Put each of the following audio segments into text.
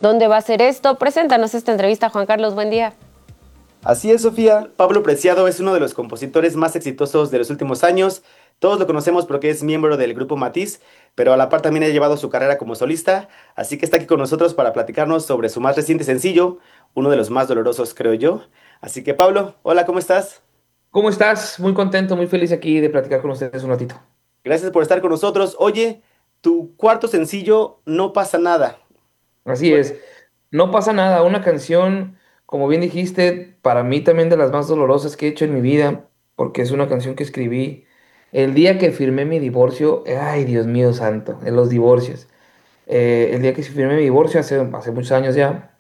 ¿Dónde va a ser esto? Preséntanos esta entrevista, Juan Carlos, buen día. Así es, Sofía. Pablo Preciado es uno de los compositores más exitosos de los últimos años. Todos lo conocemos porque es miembro del grupo Matiz, pero a la par también ha llevado su carrera como solista, así que está aquí con nosotros para platicarnos sobre su más reciente sencillo, uno de los más dolorosos, creo yo. Así que Pablo, hola, ¿cómo estás? ¿Cómo estás? Muy contento, muy feliz aquí de platicar con ustedes un ratito. Gracias por estar con nosotros. Oye, tu cuarto sencillo, No pasa nada. Así es, no pasa nada, una canción, como bien dijiste, para mí también de las más dolorosas que he hecho en mi vida, porque es una canción que escribí el día que firmé mi divorcio. Ay, Dios mío santo, en los divorcios. El día que firmé mi divorcio hace muchos años ya,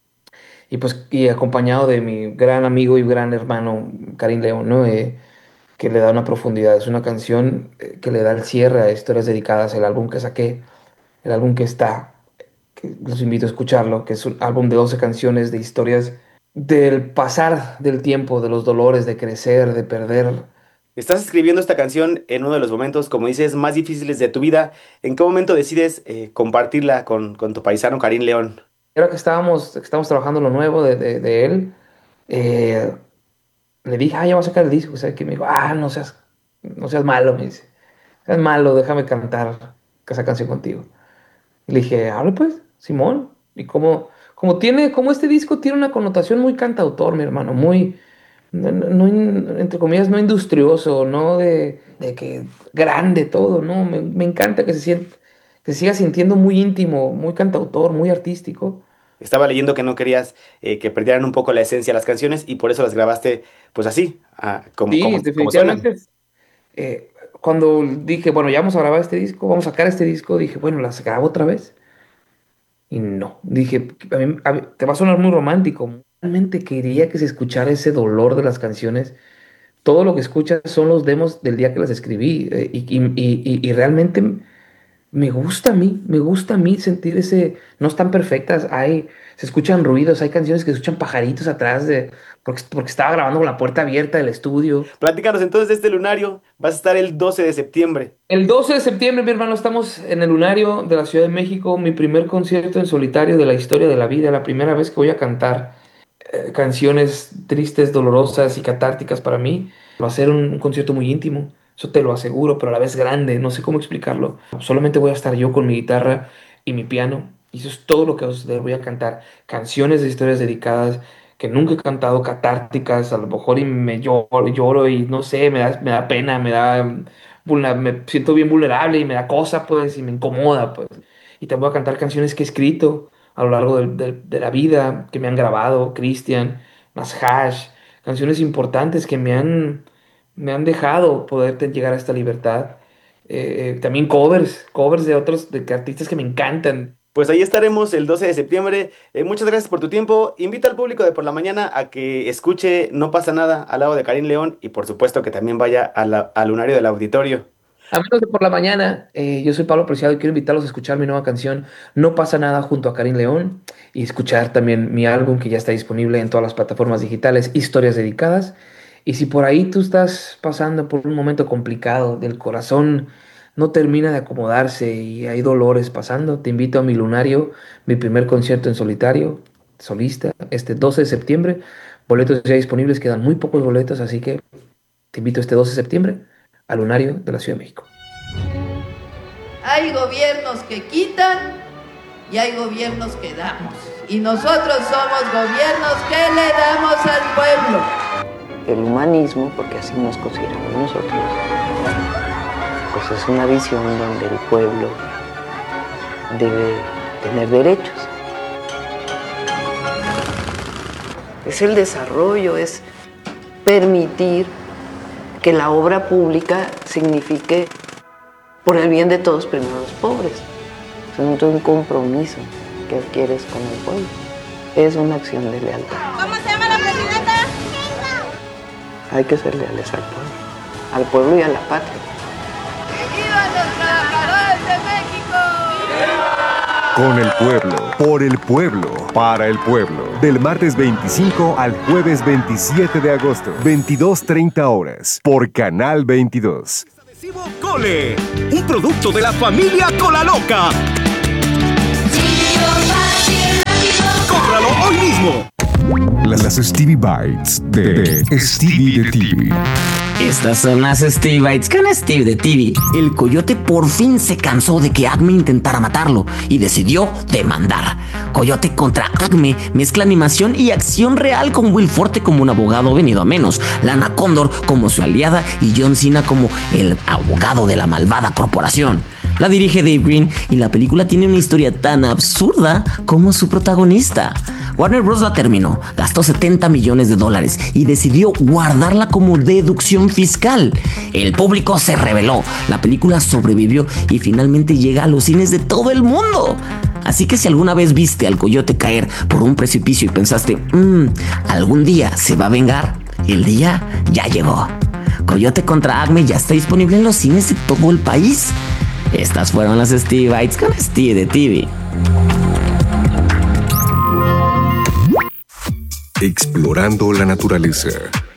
y acompañado de mi gran amigo y gran hermano, Karim León, ¿no? Que le da una profundidad. Es una canción que le da el cierre a Historias Dedicadas, el álbum que saqué, el álbum que está, que los invito a escucharlo, que es un álbum de 12 canciones de historias del pasar del tiempo, de los dolores, de crecer, de perder. Estás escribiendo esta canción en uno de los momentos, como dices, más difíciles de tu vida. ¿En qué momento decides compartirla con tu paisano Karim León? Era que estábamos trabajando en lo nuevo de él. eh, Le dije, ya va a sacar el disco, ¿sabes? Que me dijo, no seas malo, me dice. Seas malo, déjame cantar esa canción contigo. Y le dije, hable pues, Simón. Y como este disco tiene una connotación muy cantautor, mi hermano, muy, entre comillas, no industrioso, no de que grande todo, no, me encanta que se siga sintiendo muy íntimo, muy cantautor, muy artístico. Estaba leyendo que no querías que perdieran un poco la esencia de las canciones y por eso las grabaste pues así, Sí, como suenan. definitivamente. Cuando dije, bueno, ya vamos a grabar este disco, vamos a sacar este disco, dije, bueno, las grabo otra vez. Y no, dije, a mí te va a sonar muy romántico. Realmente quería que se escuchara ese dolor de las canciones. Todo lo que escuchas son los demos del día que las escribí. Y realmente me gusta a mí sentir ese. No están perfectas, se escuchan ruidos, hay canciones que se escuchan pajaritos atrás porque estaba grabando con la puerta abierta del estudio. Platícanos entonces de este lunario. Vas a estar el 12 de septiembre. El 12 de septiembre, mi hermano, estamos en el Lunario de la Ciudad de México, mi primer concierto en solitario de la historia de la vida, la primera vez que voy a cantar canciones tristes, dolorosas y catárticas para mí. Va a ser un concierto muy íntimo, eso te lo aseguro, pero a la vez grande, no sé cómo explicarlo. Solamente voy a estar yo con mi guitarra y mi piano, y eso es todo lo que va a suceder. Voy a cantar canciones de historias dedicadas que nunca he cantado, catárticas, a lo mejor y me lloro y no sé, me da pena, me siento bien vulnerable y me da cosa, pues, y me incomoda, pues. Y te voy a cantar canciones que he escrito a lo largo de la vida, que me han grabado, Cristian, las Hash, canciones importantes que me han dejado poder llegar a esta libertad. También covers de artistas que me encantan. Pues ahí estaremos el 12 de septiembre. Muchas gracias por tu tiempo. Invita al público de por la mañana a que escuche No pasa nada al lado de Karim León y por supuesto que también vaya al lunario del auditorio. Amigos de por la mañana, yo soy Pablo Preciado y quiero invitarlos a escuchar mi nueva canción No pasa nada junto a Karim León y escuchar también mi álbum que ya está disponible en todas las plataformas digitales, Historias Dedicadas. Y si por ahí tú estás pasando por un momento complicado, del corazón no termina de acomodarse y hay dolores pasando, te invito a mi lunario, mi primer concierto en solitario, solista, este 12 de septiembre. Boletos ya disponibles, quedan muy pocos boletos, así que te invito este 12 de septiembre al lunario de la Ciudad de México. Hay gobiernos que quitan y hay gobiernos que damos. Y nosotros somos gobiernos que le damos al pueblo. El humanismo, porque así nos consideramos nosotros, pues es una visión donde el pueblo debe tener derechos. Es el desarrollo, es permitir que la obra pública signifique por el bien de todos, primero los pobres. Es un compromiso que adquieres con el pueblo. Es una acción de lealtad. ¿Cómo se llama la presidenta? Hay que ser leales al pueblo y a la patria. ¡Que vivan los trabajadores de México! Con el pueblo, por el pueblo, para el pueblo. Del martes 25 al jueves 27 de agosto, 22:30 horas, por Canal 22. Adhesivo Cole, un producto de la familia Cola Loca. Silvio Fácil. Las Stevie Bites de Stevie de TV. Estas son las Stevie Bites con Steve de TV. El coyote por fin se cansó de que Acme intentara matarlo y decidió demandar. Coyote contra Acme mezcla animación y acción real con Will Forte como un abogado venido a menos, Lana Condor como su aliada y John Cena como el abogado de la malvada corporación. La dirige Dave Green y la película tiene una historia tan absurda como su protagonista. Warner Bros. La terminó, gastó $70 millones y decidió guardarla como deducción fiscal. El público se rebeló, la película sobrevivió y finalmente llega a los cines de todo el mundo. Así que si alguna vez viste al coyote caer por un precipicio y pensaste, algún día se va a vengar, el día ya llegó. Coyote contra Acme ya está disponible en los cines de todo el país. Estas fueron las Stevie Bites con Steve de TV. Explorando la naturaleza.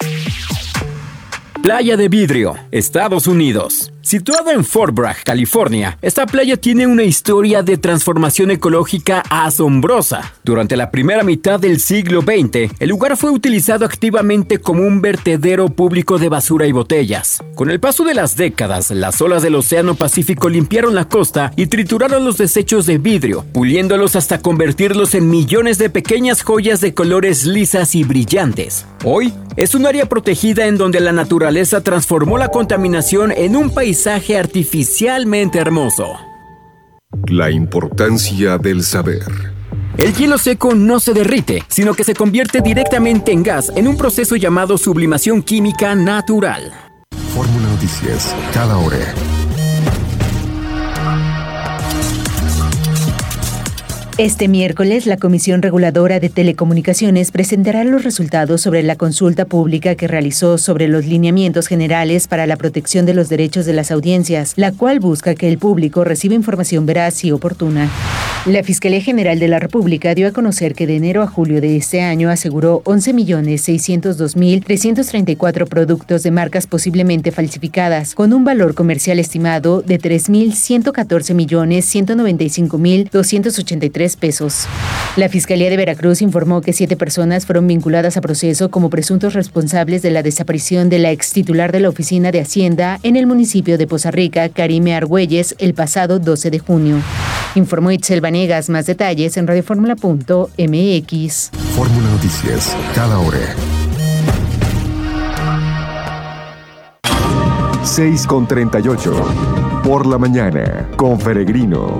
Playa de Vidrio, Estados Unidos. Situada en Fort Bragg, California, esta playa tiene una historia de transformación ecológica asombrosa. Durante la primera mitad del siglo XX, el lugar fue utilizado activamente como un vertedero público de basura y botellas. Con el paso de las décadas, las olas del Océano Pacífico limpiaron la costa y trituraron los desechos de vidrio, puliéndolos hasta convertirlos en millones de pequeñas joyas de colores lisas y brillantes. Hoy, es un área protegida en donde la naturaleza transformó la contaminación en un paisaje artificialmente hermoso. La importancia del saber. El hielo seco no se derrite, sino que se convierte directamente en gas en un proceso llamado sublimación química natural. Fórmula Noticias, cada hora. Este miércoles, la Comisión Reguladora de Telecomunicaciones presentará los resultados sobre la consulta pública que realizó sobre los lineamientos generales para la protección de los derechos de las audiencias, la cual busca que el público reciba información veraz y oportuna. La Fiscalía General de la República dio a conocer que de enero a julio de este año aseguró 11.602.334 productos de marcas posiblemente falsificadas, con un valor comercial estimado de 3.114.195.283 pesos. La Fiscalía de Veracruz informó que 7 personas fueron vinculadas a proceso como presuntos responsables de la desaparición de la extitular de la Oficina de Hacienda en el municipio de Poza Rica, Karime Argüelles, el pasado 12 de junio. Informó Itzel Vanegas. Más detalles en radioformula.mx. Fórmula Noticias, cada hora. 6:38. Por la mañana, con Peregrino.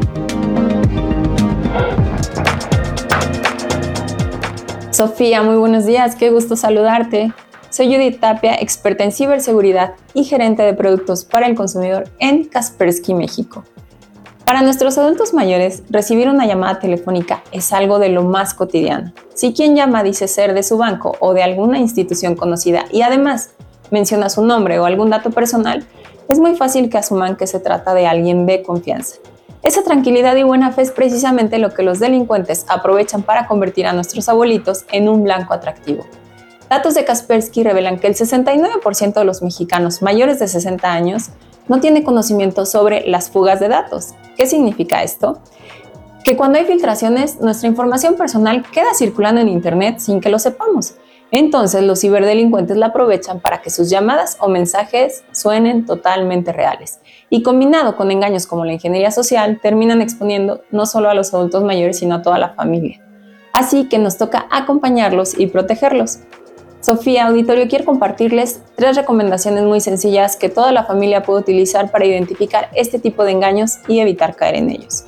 Sofía, muy buenos días, qué gusto saludarte. Soy Judith Tapia, experta en ciberseguridad y gerente de productos para el consumidor en Kaspersky, México. Para nuestros adultos mayores, recibir una llamada telefónica es algo de lo más cotidiano. Si quien llama dice ser de su banco o de alguna institución conocida y además menciona su nombre o algún dato personal, es muy fácil que asuman que se trata de alguien de confianza. Esa tranquilidad y buena fe es precisamente lo que los delincuentes aprovechan para convertir a nuestros abuelitos en un blanco atractivo. Datos de Kaspersky revelan que el 69% de los mexicanos mayores de 60 años no tiene conocimiento sobre las fugas de datos. ¿Qué significa esto? Que cuando hay filtraciones, nuestra información personal queda circulando en Internet sin que lo sepamos. Entonces, los ciberdelincuentes la aprovechan para que sus llamadas o mensajes suenen totalmente reales. Y combinado con engaños como la ingeniería social, terminan exponiendo no solo a los adultos mayores, sino a toda la familia. Así que nos toca acompañarlos y protegerlos. Sofía, auditorio, quiero compartirles 3 recomendaciones muy sencillas que toda la familia puede utilizar para identificar este tipo de engaños y evitar caer en ellos.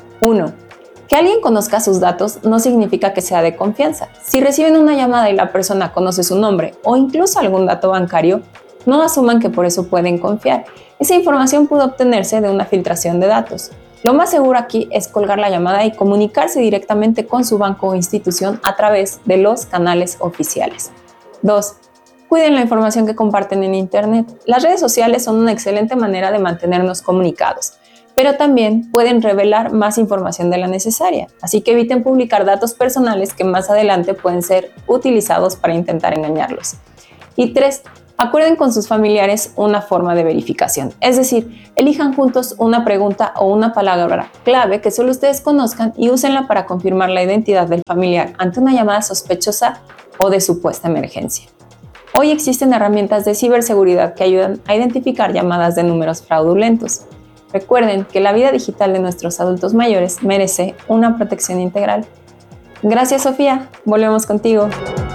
1. Que alguien conozca sus datos no significa que sea de confianza. Si reciben una llamada y la persona conoce su nombre o incluso algún dato bancario, no asuman que por eso pueden confiar. Esa información pudo obtenerse de una filtración de datos. Lo más seguro aquí es colgar la llamada y comunicarse directamente con su banco o institución a través de los canales oficiales. 2. Cuiden la información que comparten en Internet. Las redes sociales son una excelente manera de mantenernos comunicados, pero también pueden revelar más información de la necesaria, así que eviten publicar datos personales que más adelante pueden ser utilizados para intentar engañarlos. Y 3. Acuerden con sus familiares una forma de verificación, es decir, elijan juntos una pregunta o una palabra clave que solo ustedes conozcan y úsenla para confirmar la identidad del familiar ante una llamada sospechosa o de supuesta emergencia. Hoy existen herramientas de ciberseguridad que ayudan a identificar llamadas de números fraudulentos. Recuerden que la vida digital de nuestros adultos mayores merece una protección integral. Gracias, Sofía. Volvemos contigo.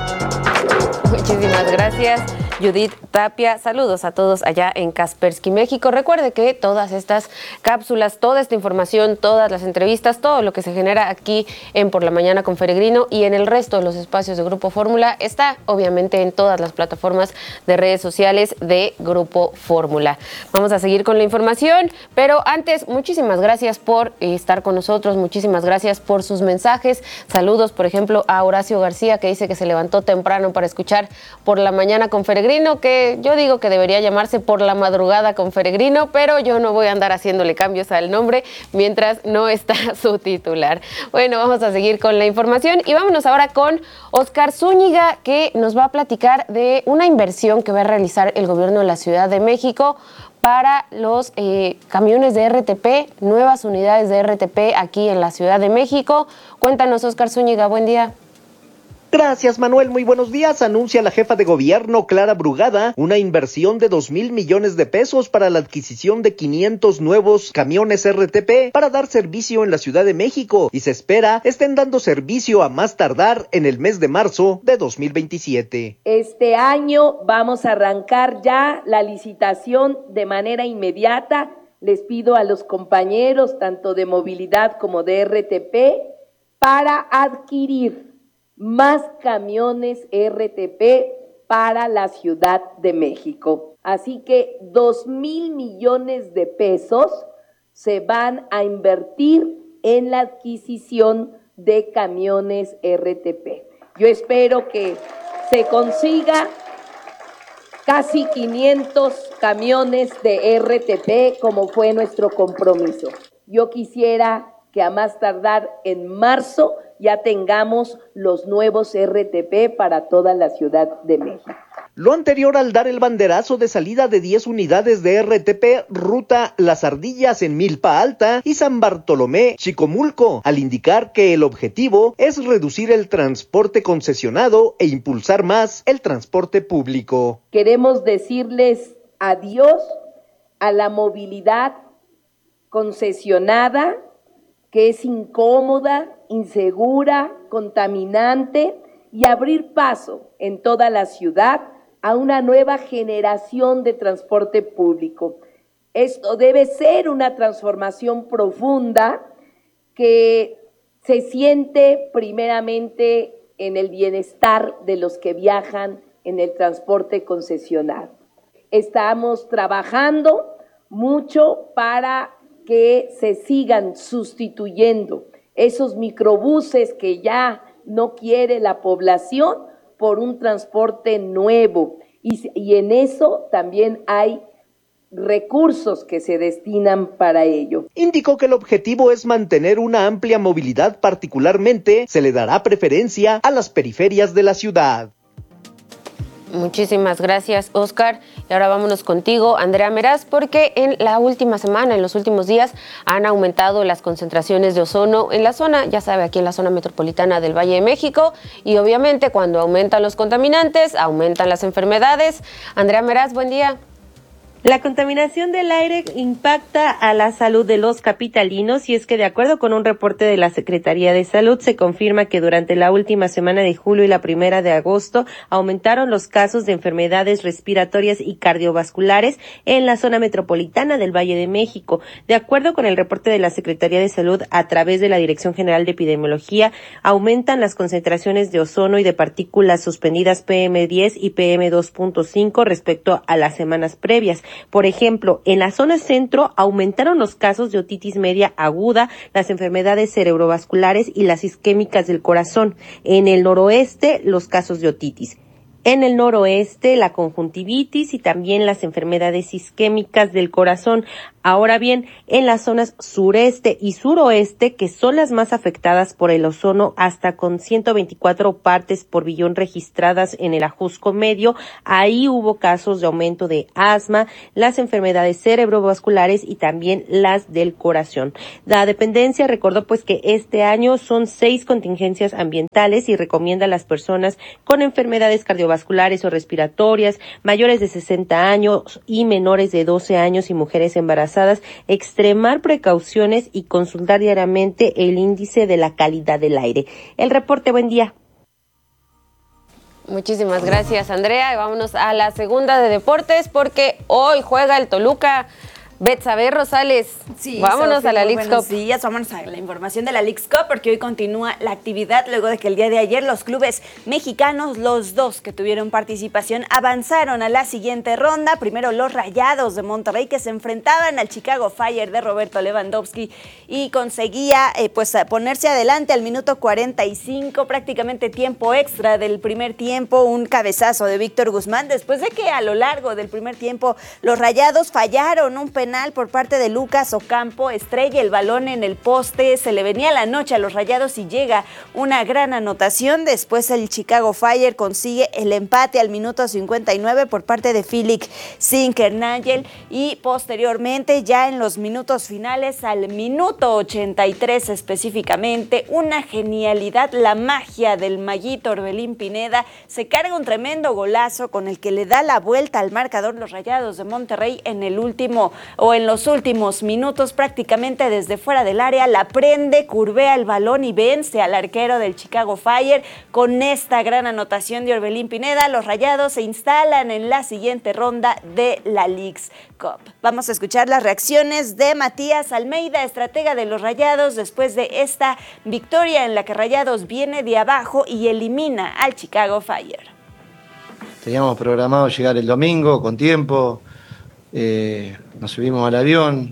Muchísimas gracias, Judith Tapia. Saludos a todos allá en Kaspersky, México. Recuerde que todas estas cápsulas, toda esta información, todas las entrevistas, todo lo que se genera aquí en Por la Mañana con Feregrino y en el resto de los espacios de Grupo Fórmula está obviamente en todas las plataformas de redes sociales de Grupo Fórmula. Vamos a seguir con la información, pero antes, muchísimas gracias por estar con nosotros, muchísimas gracias por sus mensajes. Saludos, por ejemplo, a Horacio García, que dice que se levantó temprano para escuchar Por la Mañana con Feregrino, que yo digo que debería llamarse Por la Madrugada con Feregrino, pero yo no voy a andar haciéndole cambios al nombre mientras no está su titular. Bueno, vamos a seguir con la información y vámonos ahora con Óscar Zúñiga, que nos va a platicar de una inversión que va a realizar el gobierno de la Ciudad de México para los camiones de RTP, nuevas unidades de RTP aquí en la Ciudad de México. Cuéntanos, Óscar Zúñiga, buen día. Gracias, Manuel. Muy buenos días. Anuncia la jefa de gobierno, Clara Brugada, una inversión de 2,000 millones de pesos para la adquisición de 500 nuevos camiones RTP para dar servicio en la Ciudad de México y se espera estén dando servicio a más tardar en el mes de marzo de 2027. Este año vamos a arrancar ya la licitación de manera inmediata. Les pido a los compañeros, tanto de movilidad como de RTP, para adquirir más camiones RTP para la Ciudad de México. Así que 2,000 millones de pesos se van a invertir en la adquisición de camiones RTP. Yo espero que se consiga casi 500 camiones de RTP como fue nuestro compromiso. Yo quisiera que a más tardar en marzo ya tengamos los nuevos RTP para toda la Ciudad de México. Lo anterior al dar el banderazo de salida de 10 unidades de RTP ruta Las Ardillas en Milpa Alta y San Bartolomé, Chicomulco, al indicar que el objetivo es reducir el transporte concesionado e impulsar más el transporte público. Queremos decirles adiós a la movilidad concesionada, que es incómoda, insegura, contaminante, y abrir paso en toda la ciudad a una nueva generación de transporte público. Esto debe ser una transformación profunda que se siente primeramente en el bienestar de los que viajan en el transporte concesionado. Estamos trabajando mucho para que se sigan sustituyendo esos microbuses que ya no quiere la población por un transporte nuevo. Y en eso también hay recursos que se destinan para ello. Indicó que el objetivo es mantener una amplia movilidad, particularmente se le dará preferencia a las periferias de la ciudad. Muchísimas gracias, Óscar. Y ahora vámonos contigo, Andrea Meraz, porque en la última semana, en los últimos días, han aumentado las concentraciones de ozono en la zona, ya sabe, aquí en la zona metropolitana del Valle de México, y obviamente cuando aumentan los contaminantes, aumentan las enfermedades. Andrea Meraz, buen día. La contaminación del aire impacta a la salud de los capitalinos y es que de acuerdo con un reporte de la Secretaría de Salud se confirma que durante la última semana de julio y la primera de agosto aumentaron los casos de enfermedades respiratorias y cardiovasculares en la zona metropolitana del Valle de México. De acuerdo con el reporte de la Secretaría de Salud a través de la Dirección General de Epidemiología, aumentan las concentraciones de ozono y de partículas suspendidas PM10 y PM2.5 respecto a las semanas previas. Por ejemplo, en la zona centro aumentaron los casos de otitis media aguda, las enfermedades cerebrovasculares y las isquémicas del corazón. En el noroeste, los casos de otitis. en el noroeste, la conjuntivitis y también las enfermedades isquémicas del corazón. Ahora bien, en las zonas sureste y suroeste, que son las más afectadas por el ozono, hasta con 124 partes por billón registradas en el Ajusco Medio, ahí hubo casos de aumento de asma, las enfermedades cerebrovasculares y también las del corazón. La dependencia recordó pues que este año son 6 contingencias ambientales y recomienda a las personas con enfermedades cardiovasculares o respiratorias, mayores de 60 años y menores de 12 años y mujeres embarazadas, extremar precauciones y consultar diariamente el índice de la calidad del aire. El reporte, buen día. Muchísimas gracias, Andrea. Y vámonos a la segunda de deportes porque hoy juega el Toluca. Betsabe Rosales, sí, vámonos Sofía, a la Leagues Cup. Buenos días, vámonos a la información de la Leagues Cup porque hoy continúa la actividad luego de que el día de ayer los clubes mexicanos, los dos que tuvieron participación, avanzaron a la siguiente ronda. Primero los Rayados de Monterrey que se enfrentaban al Chicago Fire de Roberto Lewandowski y conseguía ponerse adelante al minuto 45, prácticamente tiempo extra del primer tiempo, un cabezazo de Víctor Guzmán después de que a lo largo del primer tiempo los Rayados fallaron un penal por parte de Lucas Ocampo, estrella el balón en el poste, se le venía la noche a los Rayados y llega una gran anotación. Después el Chicago Fire consigue el empate al minuto 59 por parte de Félix Zinckernagel y posteriormente ya en los minutos finales al minuto 83 específicamente, una genialidad, la magia del maguito Orbelín Pineda, se carga un tremendo golazo con el que le da la vuelta al marcador los Rayados de Monterrey en los últimos minutos, prácticamente desde fuera del área, la prende, curvea el balón y vence al arquero del Chicago Fire. Con esta gran anotación de Orbelín Pineda, los Rayados se instalan en la siguiente ronda de la Leagues Cup. Vamos a escuchar las reacciones de Matías Almeida, estratega de los Rayados, después de esta victoria en la que Rayados viene de abajo y elimina al Chicago Fire. Teníamos programado llegar el domingo con tiempo. Nos subimos al avión,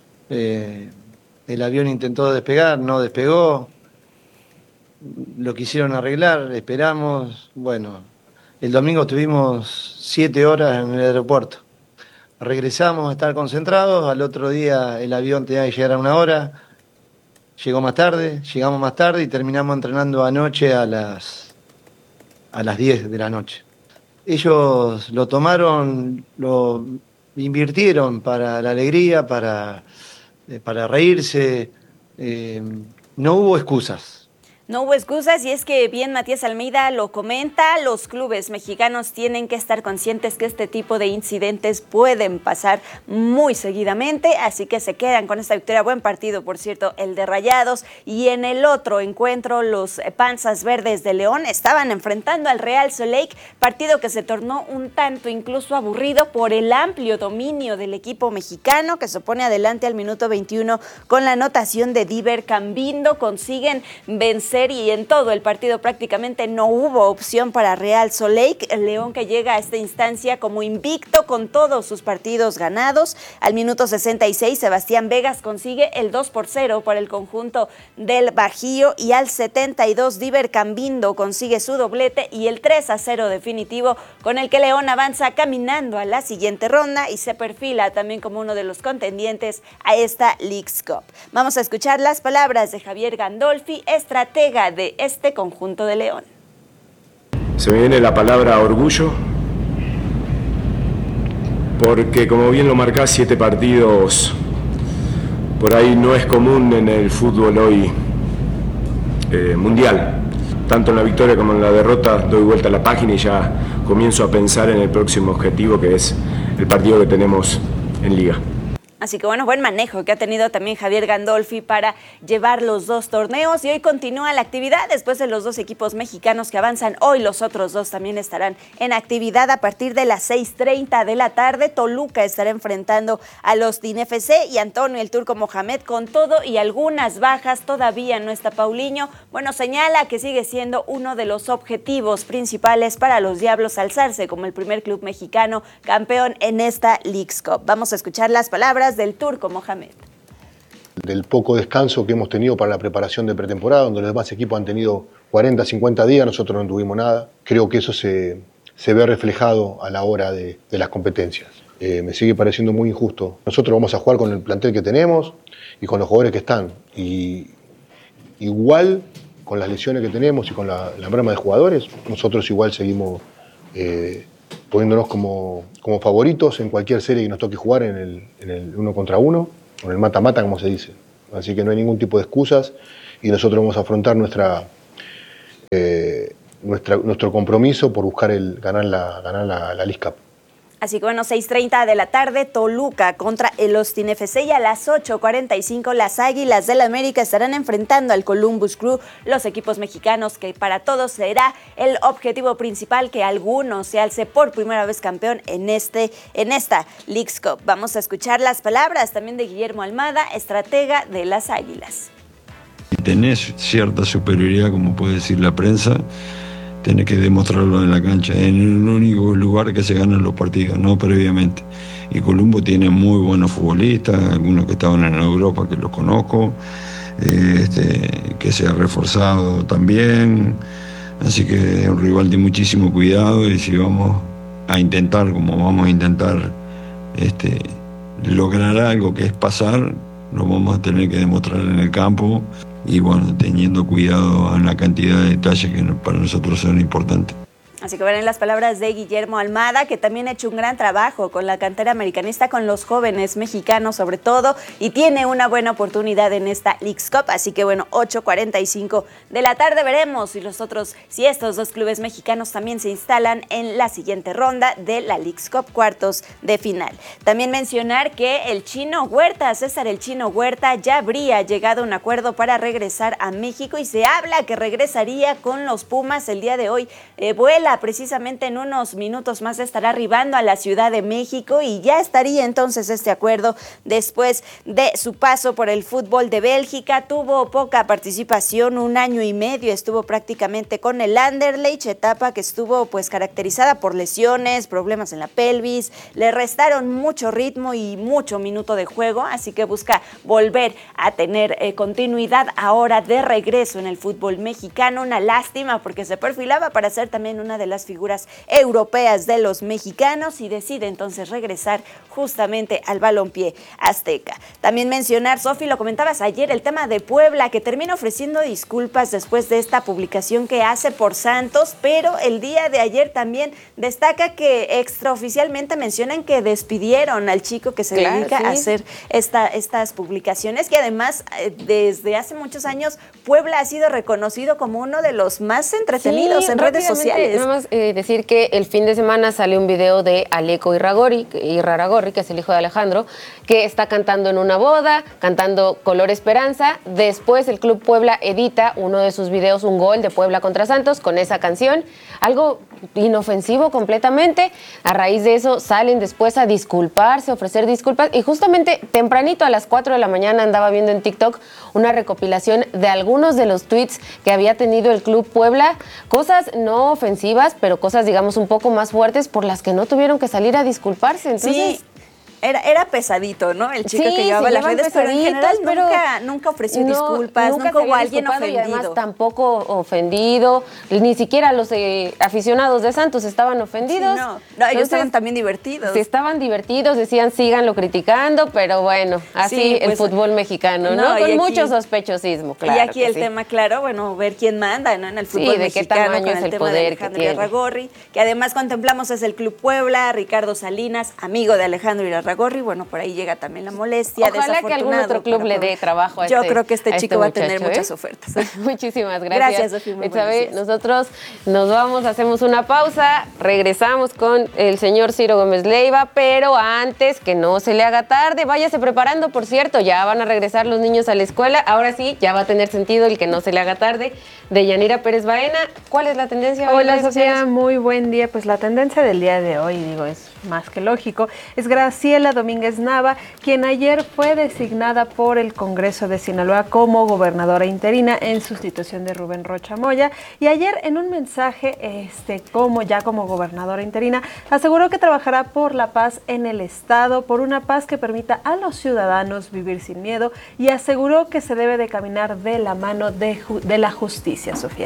el avión intentó despegar, no despegó, lo quisieron arreglar, esperamos, bueno, el domingo estuvimos 7 horas en el aeropuerto, regresamos a estar concentrados, al otro día el avión tenía que llegar a 1 hora, llegamos más tarde y terminamos entrenando anoche a las 10 de la noche. Ellos lo tomaron, lo invirtieron para la alegría, para reírse, no hubo excusas. No hubo excusas y es que bien Matías Almeida lo comenta, los clubes mexicanos tienen que estar conscientes que este tipo de incidentes pueden pasar muy seguidamente, así que se quedan con esta victoria. Buen partido, por cierto, el de Rayados. Y en el otro encuentro, los Panzas Verdes de León estaban enfrentando al Real Salt Lake, partido que se tornó un tanto incluso aburrido por el amplio dominio del equipo mexicano, que se pone adelante al minuto 21 con la anotación de Diver Cambindo. Consiguen vencer y en todo el partido prácticamente no hubo opción para Real Salt Lake. El León que llega a esta instancia como invicto con todos sus partidos ganados. Al minuto 66 Sebastián Vegas consigue el 2-0 para el conjunto del Bajío y al 72 Diver Cambindo consigue su doblete y el 3-0 definitivo con el que León avanza caminando a la siguiente ronda y se perfila también como uno de los contendientes a esta Leagues Cup. Vamos a escuchar las palabras de Javier Gandolfi, estratega de este conjunto de León. Se me viene la palabra orgullo, porque como bien lo marcás, 7 partidos por ahí no es común en el fútbol hoy mundial. Tanto en la victoria como en la derrota doy vuelta a la página y ya comienzo a pensar en el próximo objetivo, que es el partido que tenemos en Liga. Así que bueno, buen manejo que ha tenido también Javier Gandolfi para llevar los dos torneos y hoy continúa la actividad después de los dos equipos mexicanos que avanzan. Hoy los otros dos también estarán en actividad a partir de las 6:30 de la tarde. Toluca estará enfrentando a los Austin FC y Antonio el Turco Mohamed con todo y algunas bajas. Todavía no está Paulinho. Bueno, señala que sigue siendo uno de los objetivos principales para los Diablos alzarse como el primer club mexicano campeón en esta Leagues Cup. Vamos a escuchar las palabras del Turco Mohamed. Del poco descanso que hemos tenido para la preparación de pretemporada, donde los demás equipos han tenido 40, 50 días, nosotros no tuvimos nada. Creo que eso se se ve reflejado a la hora de las competencias. Me sigue pareciendo muy injusto. Nosotros vamos a jugar con el plantel que tenemos y con los jugadores que están. Y igual, con las lesiones que tenemos y con la merma de jugadores, nosotros igual seguimos poniéndonos como favoritos en cualquier serie que nos toque jugar en el 1 contra 1, o en el mata-mata, como se dice. Así que no hay ningún tipo de excusas y nosotros vamos a afrontar nuestro compromiso por buscar ganar la League Cup. Así que bueno, 6:30 de la tarde, Toluca contra el Austin FC, y a las 8:45 las Águilas del América estarán enfrentando al Columbus Crew, los equipos mexicanos, que para todos será el objetivo principal que alguno se alce por primera vez campeón en esta Leagues Cup. Vamos a escuchar las palabras también de Guillermo Almada, estratega de las Águilas. Si tenés cierta superioridad, como puede decir la prensa, tenés que demostrarlo en la cancha, en el único lugar que se ganan los partidos, no previamente. Y Columbo tiene muy buenos futbolistas, algunos que estaban en Europa que los conozco, que se ha reforzado también, así que es un rival de muchísimo cuidado, y si vamos a intentar, como vamos a intentar lograr algo que es pasar, lo vamos a tener que demostrar en el campo, y bueno, teniendo cuidado en la cantidad de detalles que para nosotros son importantes. Así que verán las palabras de Guillermo Almada, que también ha hecho un gran trabajo con la cantera americanista, con los jóvenes mexicanos sobre todo, y tiene una buena oportunidad en esta Leagues Cup. Así que bueno, 8:45 de la tarde veremos si estos dos clubes mexicanos también se instalan en la siguiente ronda de la Leagues Cup, cuartos de final. También mencionar que el Chino Huerta, César el Chino Huerta, ya habría llegado a un acuerdo para regresar a México, y se habla que regresaría con los Pumas el día de hoy. Vuela precisamente en unos minutos más, estará arribando a la Ciudad de México, y ya estaría entonces este acuerdo después de su paso por el fútbol de Bélgica. Tuvo poca participación, 1 año y medio estuvo prácticamente con el Anderlecht, etapa que estuvo pues caracterizada por lesiones, problemas en la pelvis, le restaron mucho ritmo y mucho minuto de juego, así que busca volver a tener continuidad ahora de regreso en el fútbol mexicano. Una lástima, porque se perfilaba para ser también una de las figuras europeas de los mexicanos, y decide entonces regresar justamente al balompié azteca. También mencionar, Sofi, lo comentabas ayer, el tema de Puebla, que termina ofreciendo disculpas después de esta publicación que hace por Santos, pero el día de ayer también destaca que extraoficialmente mencionan que despidieron al chico que se dedica a hacer estas publicaciones, que además desde hace muchos años Puebla ha sido reconocido como uno de los más entretenidos en redes sociales. Nada más decir que el fin de semana sale un video de Aleco Irraragorri, que es el hijo de Alejandro, que está cantando en una boda, cantando Color Esperanza. Después el Club Puebla edita uno de sus videos, un gol de Puebla contra Santos, con esa canción, algo inofensivo completamente. A raíz de eso salen después a disculparse, a ofrecer disculpas, y justamente tempranito a las 4 de la mañana andaba viendo en TikTok una recopilación de algunos de los tweets que había tenido el Club Puebla, cosas no ofensivas, pero cosas, digamos, un poco más fuertes, por las que no tuvieron que salir a disculparse. Entonces, sí. Era pesadito, ¿no? El chico que llevaba las redes, pero en general nunca ofreció disculpas, nunca hubo alguien ofendido. Y además tampoco ofendido, ni siquiera los aficionados de Santos estaban ofendidos. Sí, no, ellos estaban también divertidos. Sí, estaban divertidos, decían síganlo criticando, pero bueno, así sí, pues, el fútbol mexicano, ¿no? Con mucho sospechosismo, claro. Y aquí el tema, claro, bueno, ver quién manda, ¿no? En el fútbol mexicano, qué tamaño con es el tema poder de Alejandro Irraragorri, que además contemplamos es el Club Puebla, Ricardo Salinas, amigo de Alejandro Irraragorri. Bueno, por ahí llega también la molestia. Ojalá que algún otro club le dé trabajo a Yo creo que este chico va a tener muchas ofertas. Muchísimas gracias. Gracias, Sofía. Nosotros nos vamos, hacemos una pausa, regresamos con el señor Ciro Gómez Leiva, pero antes, que no se le haga tarde, váyase preparando, por cierto, ya van a regresar los niños a la escuela, ahora sí, ya va a tener sentido el que no se le haga tarde. De Yanira Pérez Baena, ¿cuál es la tendencia? Hola, Sofía, muy buen día. Pues la tendencia del día de hoy, es más que lógico, es Graciela Domínguez Nava, quien ayer fue designada por el Congreso de Sinaloa como gobernadora interina en sustitución de Rubén Rocha Moya, y ayer en un mensaje como gobernadora interina aseguró que trabajará por la paz en el estado, por una paz que permita a los ciudadanos vivir sin miedo, y aseguró que se debe de caminar de la mano de la justicia, Sofía.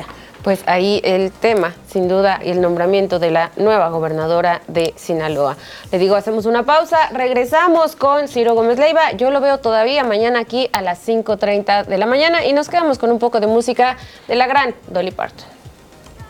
Pues ahí el tema, sin duda, y el nombramiento de la nueva gobernadora de Sinaloa. Le digo, hacemos una pausa, regresamos con Ciro Gómez Leiva. Yo lo veo todavía mañana aquí a las 5:30 de la mañana y nos quedamos con un poco de música de la gran Dolly Parton.